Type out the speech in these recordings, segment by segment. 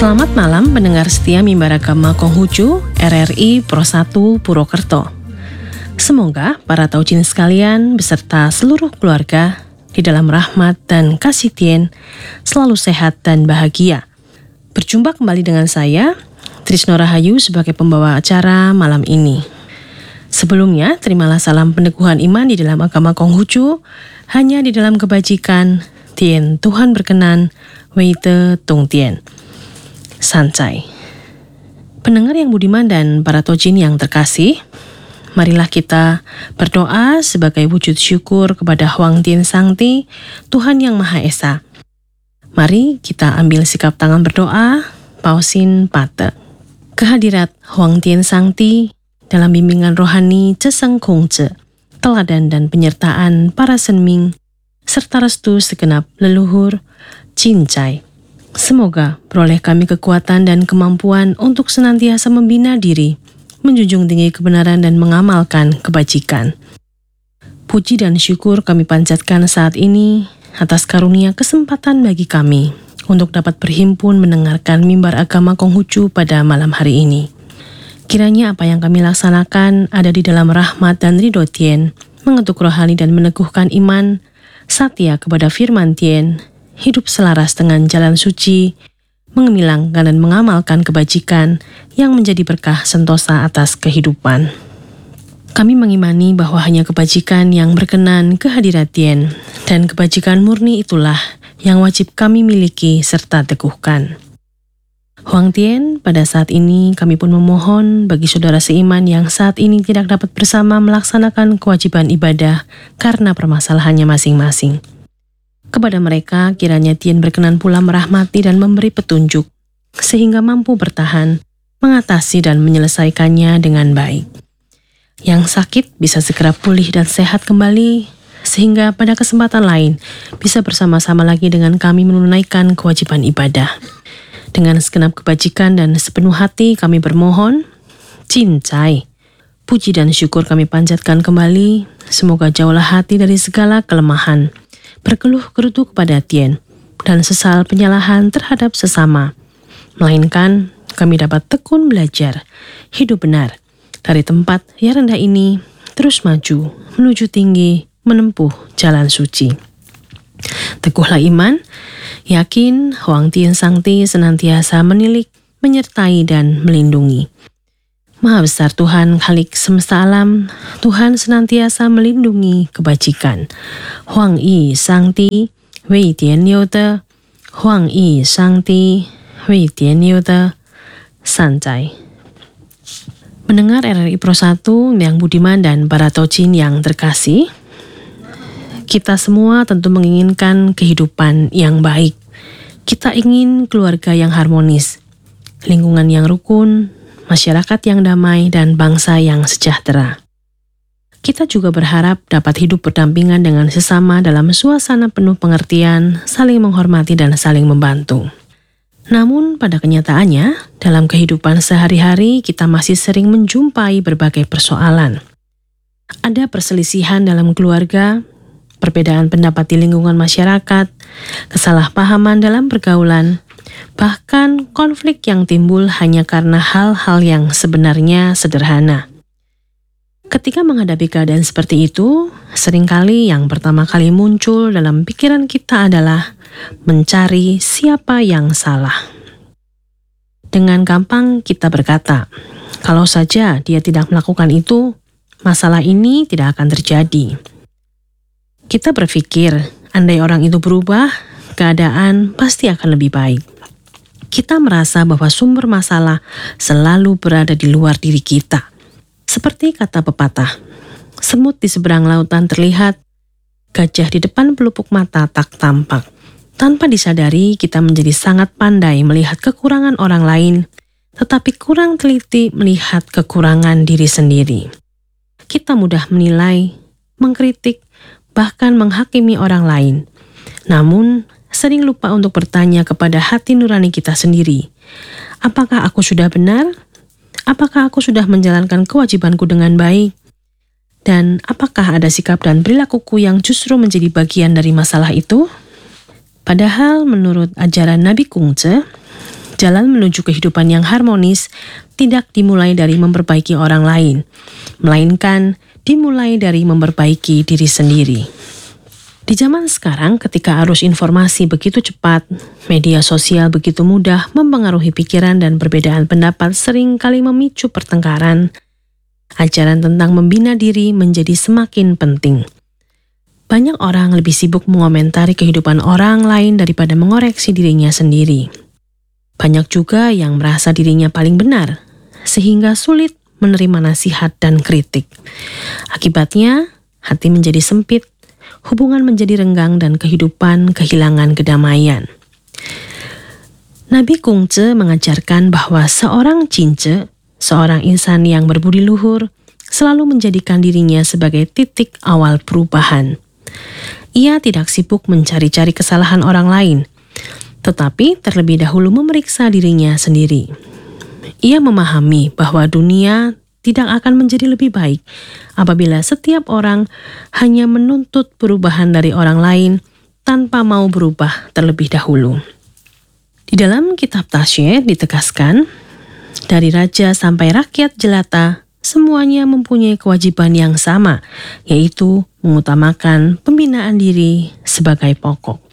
Selamat malam pendengar setia Mimbar Agama Konghucu RRI Pro 1 Purwokerto. Semoga para taujin sekalian beserta seluruh keluarga di dalam rahmat dan kasih Tien selalu sehat dan bahagia. Berjumpa kembali dengan saya, Trisno Rahayu sebagai pembawa acara malam ini. Sebelumnya, terimalah salam peneguhan iman di dalam agama Konghucu, hanya di dalam kebajikan, Tien Tuhan berkenan, Weite Tung Tien. Sancai. Pendengar yang budiman dan para tojin yang terkasih, marilah kita berdoa sebagai wujud syukur kepada Huang Tien Sangti, Tuhan Yang Maha Esa. Mari kita ambil sikap tangan berdoa, Pausin Pate. Kehadirat Huang Tien Sangti dalam bimbingan rohani Ceseng Kongce, teladan dan penyertaan para senming, serta restu segenap leluhur, Cincai. Semoga beroleh kami kekuatan dan kemampuan untuk senantiasa membina diri, menjunjung tinggi kebenaran dan mengamalkan kebajikan. Puji dan syukur kami panjatkan saat ini atas karunia kesempatan bagi kami untuk dapat berhimpun mendengarkan mimbar agama Konghucu pada malam hari ini. Kiranya apa yang kami laksanakan ada di dalam rahmat dan ridho Tien, mengetuk rohani dan meneguhkan iman, setia kepada firman Tien, hidup selaras dengan jalan suci, mengemilangkan dan mengamalkan kebajikan yang menjadi berkah sentosa atas kehidupan. Kami mengimani bahwa hanya kebajikan yang berkenan ke hadirat Tien, dan kebajikan murni itulah yang wajib kami miliki serta teguhkan. Huang Tien, pada saat ini kami pun memohon bagi saudara seiman yang saat ini tidak dapat bersama melaksanakan kewajiban ibadah karena permasalahannya masing-masing. Kepada mereka, kiranya Tien berkenan pula merahmati dan memberi petunjuk, sehingga mampu bertahan, mengatasi dan menyelesaikannya dengan baik. Yang sakit bisa segera pulih dan sehat kembali, sehingga pada kesempatan lain bisa bersama-sama lagi dengan kami menunaikan kewajiban ibadah. Dengan segenap kebajikan dan sepenuh hati kami bermohon, Cincai. Puji dan syukur kami panjatkan kembali, semoga jauhlah hati dari segala kelemahan, berkeluh gerutu kepada Tien, dan sesal penyalahan terhadap sesama. Melainkan, kami dapat tekun belajar, hidup benar, dari tempat yang rendah ini, terus maju, menuju tinggi, menempuh jalan suci. Teguhlah iman, yakin Huang Tien Sangti senantiasa menilik, menyertai dan melindungi. Maha besar Tuhan Khalik semesta alam, Tuhan senantiasa melindungi kebajikan. Huang Yi Sangti, Wei Tian Liu De, Huang Yi Sangti, Wei Tian Liu De, Sancai. Mendengar RRI Pro 1 yang budiman dan para tojin yang terkasih, kita semua tentu menginginkan kehidupan yang baik. Kita ingin keluarga yang harmonis, lingkungan yang rukun, masyarakat yang damai, dan bangsa yang sejahtera. Kita juga berharap dapat hidup berdampingan dengan sesama dalam suasana penuh pengertian, saling menghormati dan saling membantu. Namun pada kenyataannya, dalam kehidupan sehari-hari kita masih sering menjumpai berbagai persoalan. Ada perselisihan dalam keluarga, perbedaan pendapat di lingkungan masyarakat, kesalahpahaman dalam pergaulan, bahkan konflik yang timbul hanya karena hal-hal yang sebenarnya sederhana. Ketika menghadapi keadaan seperti itu, seringkali yang pertama kali muncul dalam pikiran kita adalah mencari siapa yang salah. Dengan gampang kita berkata, kalau saja dia tidak melakukan itu, masalah ini tidak akan terjadi. Kita berpikir, andai orang itu berubah, keadaan pasti akan lebih baik. Kita merasa bahwa sumber masalah selalu berada di luar diri kita. Seperti kata pepatah, semut di seberang lautan terlihat, gajah di depan pelupuk mata tak tampak. Tanpa disadari, kita menjadi sangat pandai melihat kekurangan orang lain, tetapi kurang teliti melihat kekurangan diri sendiri. Kita mudah menilai, mengkritik, bahkan menghakimi orang lain. Namun, sering lupa untuk bertanya kepada hati nurani kita sendiri. Apakah aku sudah benar? Apakah aku sudah menjalankan kewajibanku dengan baik? Dan apakah ada sikap dan perilakuku yang justru menjadi bagian dari masalah itu? Padahal menurut ajaran Nabi Kongce, Jalan menuju kehidupan yang harmonis tidak dimulai dari memperbaiki orang lain, melainkan dimulai dari memperbaiki diri sendiri. Di zaman sekarang, ketika arus informasi begitu cepat, media sosial begitu mudah mempengaruhi pikiran dan perbedaan pendapat sering kali memicu pertengkaran, ajaran tentang membina diri menjadi semakin penting. Banyak orang lebih sibuk mengomentari kehidupan orang lain daripada mengoreksi dirinya sendiri. Banyak juga yang merasa dirinya paling benar, sehingga sulit menerima nasihat dan kritik. Akibatnya, hati menjadi sempit, hubungan menjadi renggang, dan kehidupan kehilangan kedamaian. Nabi Kungce mengajarkan bahwa seorang cince, seorang insan yang berbudi luhur, selalu menjadikan dirinya sebagai titik awal perubahan. Ia tidak sibuk mencari-cari kesalahan orang lain, tetapi terlebih dahulu memeriksa dirinya sendiri. Ia memahami bahwa dunia tidak akan menjadi lebih baik apabila setiap orang hanya menuntut perubahan dari orang lain tanpa mau berubah terlebih dahulu. Di dalam kitab Tasyeh ditegaskan, dari raja sampai rakyat jelata, semuanya mempunyai kewajiban yang sama, yaitu mengutamakan pembinaan diri sebagai pokok.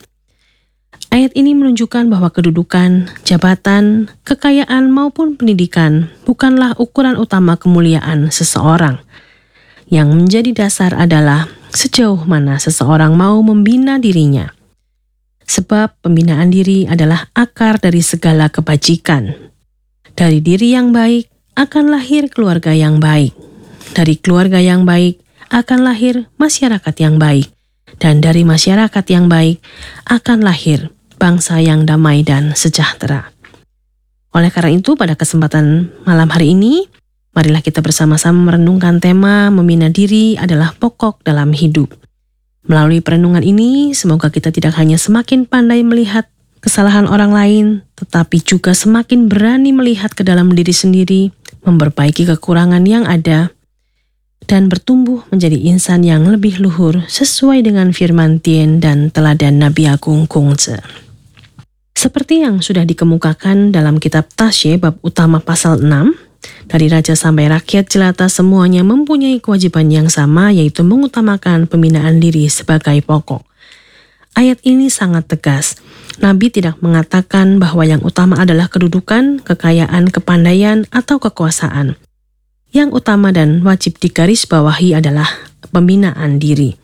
Ayat ini menunjukkan bahwa kedudukan, jabatan, kekayaan maupun pendidikan bukanlah ukuran utama kemuliaan seseorang. Yang menjadi dasar adalah sejauh mana seseorang mau membina dirinya. Sebab pembinaan diri adalah akar dari segala kebajikan. Dari diri yang baik akan lahir keluarga yang baik. Dari keluarga yang baik akan lahir masyarakat yang baik. Dan dari masyarakat yang baik akan lahir bangsa yang damai dan sejahtera. Oleh karena itu, pada kesempatan malam hari ini, marilah kita bersama-sama merenungkan tema membina diri adalah pokok dalam hidup. Melalui perenungan ini, semoga kita tidak hanya semakin pandai melihat kesalahan orang lain, tetapi juga semakin berani melihat ke dalam diri sendiri, memperbaiki kekurangan yang ada, dan bertumbuh menjadi insan yang lebih luhur sesuai dengan firman Tien dan teladan Nabi Agung Kungce. Seperti yang sudah dikemukakan dalam kitab Tasyeh bab utama pasal 6, dari raja sampai rakyat jelata semuanya mempunyai kewajiban yang sama, yaitu mengutamakan pembinaan diri sebagai pokok. Ayat ini sangat tegas. Nabi tidak mengatakan bahwa yang utama adalah kedudukan, kekayaan, kepandaian, atau kekuasaan. Yang utama dan wajib digarisbawahi adalah pembinaan diri.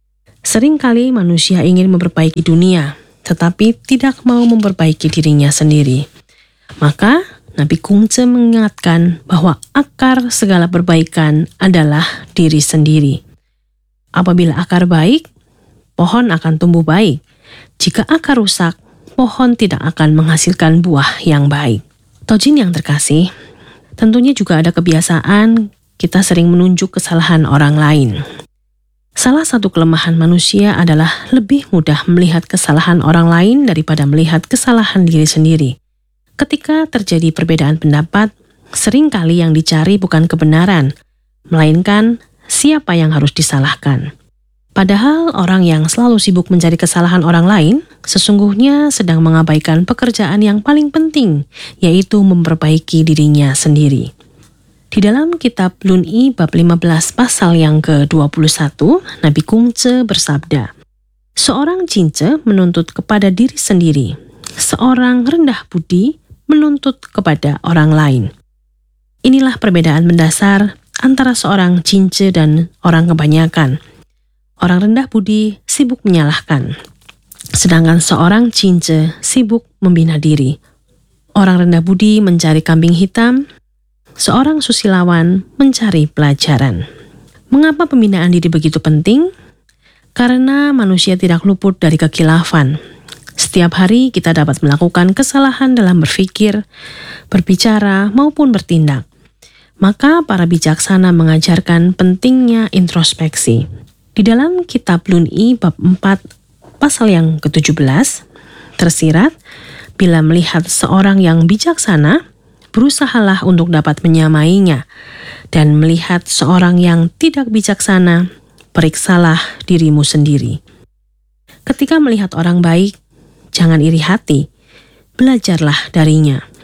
Seringkali manusia ingin memperbaiki dunia, tetapi tidak mau memperbaiki dirinya sendiri. Maka, Nabi Kungce mengingatkan bahwa akar segala perbaikan adalah diri sendiri. Apabila akar baik, pohon akan tumbuh baik. Jika akar rusak, pohon tidak akan menghasilkan buah yang baik. Tojin yang terkasih, tentunya juga ada kebiasaan kita sering menunjuk kesalahan orang lain. Salah satu kelemahan manusia adalah lebih mudah melihat kesalahan orang lain daripada melihat kesalahan diri sendiri. Ketika terjadi perbedaan pendapat, seringkali yang dicari bukan kebenaran, melainkan siapa yang harus disalahkan. Padahal orang yang selalu sibuk mencari kesalahan orang lain, sesungguhnya sedang mengabaikan pekerjaan yang paling penting, yaitu memperbaiki dirinya sendiri. Di dalam kitab Lun-i bab 15 pasal yang ke-21, Nabi Kungce bersabda, "Seorang cince menuntut kepada diri sendiri, seorang rendah budi menuntut kepada orang lain." Inilah perbedaan mendasar antara seorang cince dan orang kebanyakan. Orang rendah budi sibuk menyalahkan, sedangkan seorang cince sibuk membina diri. Orang rendah budi mencari kambing hitam, seorang susilawan mencari pelajaran. Mengapa pembinaan diri begitu penting? Karena manusia tidak luput dari kekilafan. Setiap hari kita dapat melakukan kesalahan dalam berpikir, berbicara, maupun bertindak. Maka para bijaksana mengajarkan pentingnya introspeksi. Di dalam kitab Lun-i bab 4 pasal yang ke-17, tersirat, bila melihat seorang yang bijaksana, berusahalah untuk dapat menyamainya, dan melihat seorang yang tidak bijaksana, periksalah dirimu sendiri. Ketika melihat orang baik, jangan iri hati, belajarlah darinya.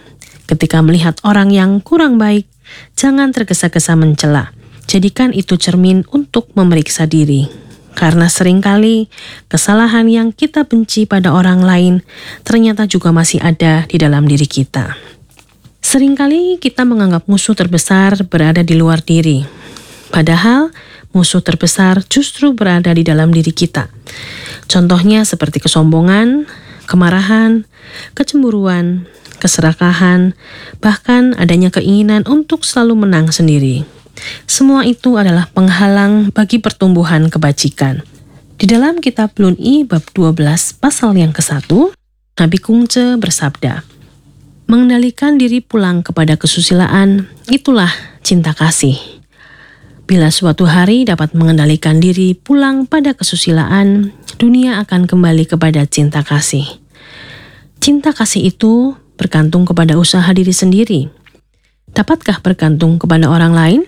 Ketika melihat orang yang kurang baik, jangan tergesa-gesa mencela. Jadikan itu cermin untuk memeriksa diri. Karena seringkali kesalahan yang kita benci pada orang lain ternyata juga masih ada di dalam diri kita. Seringkali kita menganggap musuh terbesar berada di luar diri. Padahal musuh terbesar justru berada di dalam diri kita. Contohnya seperti kesombongan, kemarahan, kecemburuan, keserakahan, bahkan adanya keinginan untuk selalu menang sendiri. Semua itu adalah penghalang bagi pertumbuhan kebajikan. Di dalam kitab Lun-i bab 12 pasal yang ke-1, Nabi Kungce bersabda, "Mengendalikan diri pulang kepada kesusilaan, itulah cinta kasih. Bila suatu hari dapat mengendalikan diri pulang pada kesusilaan, dunia akan kembali kepada cinta kasih." Cinta kasih itu bergantung kepada usaha diri sendiri. Dapatkah bergantung kepada orang lain?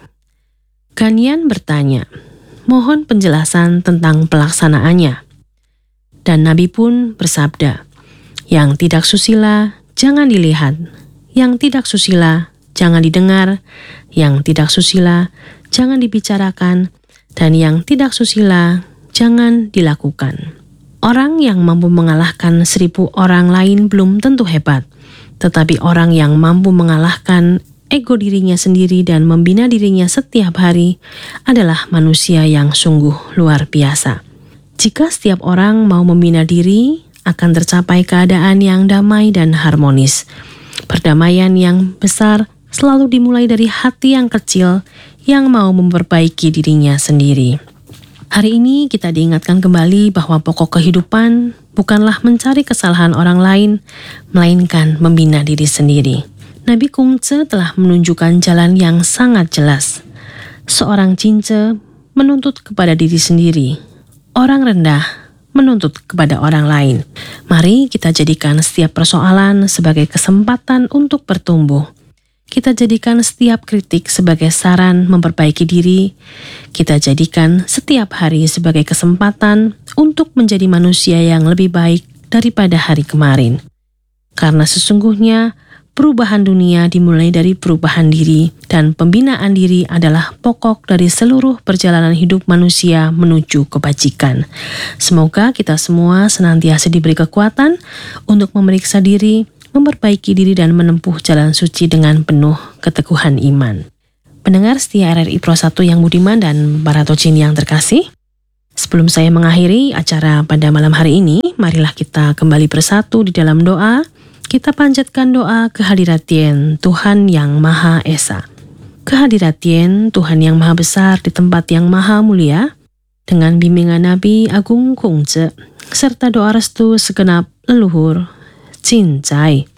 Ganyan bertanya, mohon penjelasan tentang pelaksanaannya. Dan Nabi pun bersabda, yang tidak susila jangan dilihat, yang tidak susila jangan didengar, yang tidak susila jangan dibicarakan, dan yang tidak susila jangan dilakukan. Orang yang mampu mengalahkan 1000 orang lain belum tentu hebat, tetapi orang yang mampu mengalahkan ego dirinya sendiri dan membina dirinya setiap hari adalah manusia yang sungguh luar biasa. Jika setiap orang mau membina diri, akan tercapai keadaan yang damai dan harmonis. Perdamaian yang besar selalu dimulai dari hati yang kecil yang mau memperbaiki dirinya sendiri. Hari ini kita diingatkan kembali bahwa pokok kehidupan bukanlah mencari kesalahan orang lain, melainkan membina diri sendiri. Nabi Kungce telah menunjukkan jalan yang sangat jelas. Seorang cince menuntut kepada diri sendiri. Orang rendah menuntut kepada orang lain. Mari kita jadikan setiap persoalan sebagai kesempatan untuk bertumbuh. Kita jadikan setiap kritik sebagai saran memperbaiki diri. Kita jadikan setiap hari sebagai kesempatan untuk menjadi manusia yang lebih baik daripada hari kemarin. Karena sesungguhnya perubahan dunia dimulai dari perubahan diri, dan pembinaan diri adalah pokok dari seluruh perjalanan hidup manusia menuju kebajikan. Semoga kita semua senantiasa diberi kekuatan untuk memeriksa diri, memperbaiki diri, dan menempuh jalan suci dengan penuh keteguhan iman. Pendengar setia RRI Pro 1 yang budiman dan para tojin yang terkasih, sebelum saya mengakhiri acara pada malam hari ini, marilah kita kembali bersatu di dalam doa. Kita panjatkan doa kehadirat Tien Tuhan yang Maha Esa. Kehadirat Tien Tuhan yang Maha Besar di tempat yang Maha Mulia, dengan bimbingan Nabi Agung Kungce, serta doa restu segenap leluhur, Cincai.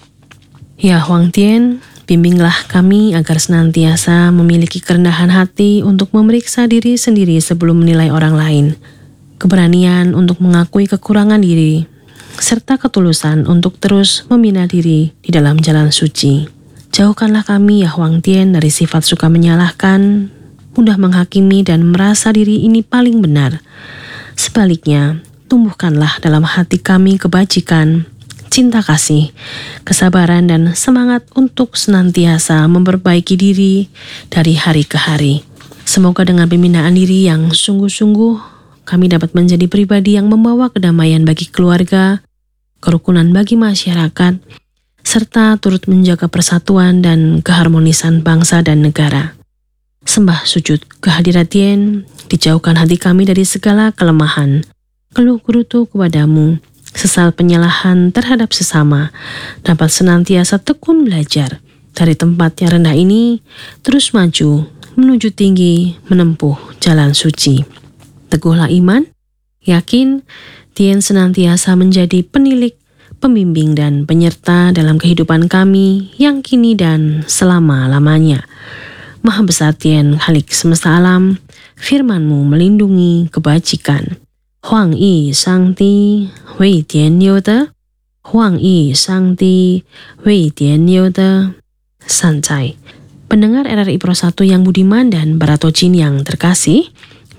Ya Huang Tien, bimbinglah kami agar senantiasa memiliki kerendahan hati untuk memeriksa diri sendiri sebelum menilai orang lain, keberanian untuk mengakui kekurangan diri, serta ketulusan untuk terus membina diri di dalam jalan suci. Jauhkanlah kami ya Huang Tien dari sifat suka menyalahkan, mudah menghakimi dan merasa diri ini paling benar. Sebaliknya, tumbuhkanlah dalam hati kami kebajikan, cinta kasih, kesabaran dan semangat untuk senantiasa memperbaiki diri dari hari ke hari. Semoga dengan pembinaan diri yang sungguh-sungguh, kami dapat menjadi pribadi yang membawa kedamaian bagi keluarga, kerukunan bagi masyarakat, serta turut menjaga persatuan dan keharmonisan bangsa dan negara. Sembah sujud kehadirat Tien, dijauhkan hati kami dari segala kelemahan, keluh gerutu kepadamu, sesal penyalahan terhadap sesama, dapat senantiasa tekun belajar dari tempat yang rendah ini, terus maju, menuju tinggi, menempuh jalan suci. Teguhlah iman, yakin, Tien senantiasa menjadi penilik, pembimbing dan penyerta dalam kehidupan kami yang kini dan selama-lamanya. Maha besar Tien Khalik semesta alam, firman-Mu melindungi kebajikan. Huang yi Shangdi Wei Dian Liu De, Huang yi Shangdi Wei Dian Liu De, Sancai. Pendengar RRI Pro 1 yang budiman dan para tojin yang terkasih,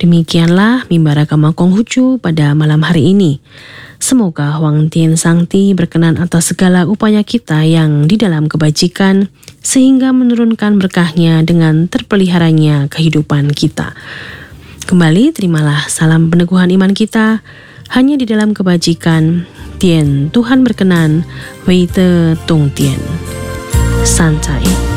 Demikianlah Mimbara Kama Konghucu pada malam hari ini. Semoga Huang Tian Sangti berkenan atas segala upaya kita yang di dalam kebajikan, sehingga menurunkan berkahnya dengan terpeliharanya kehidupan kita. Kembali terimalah salam peneguhan iman kita, hanya di dalam kebajikan, Tian Tuhan berkenan, Wei Te Tung Tian. Santai.